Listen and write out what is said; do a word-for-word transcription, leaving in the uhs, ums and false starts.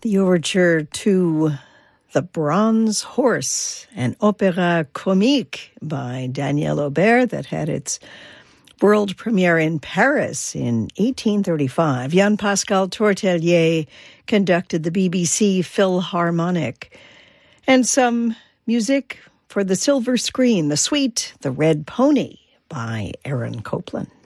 The overture to The Bronze Horse, an opéra comique by Daniel Aubert that had its world premiere in Paris in eighteen thirty-five. Jean-Pascal Tortelier conducted the B B C Philharmonic. And some music for the silver screen, the suite The Red Pony by Aaron Copland.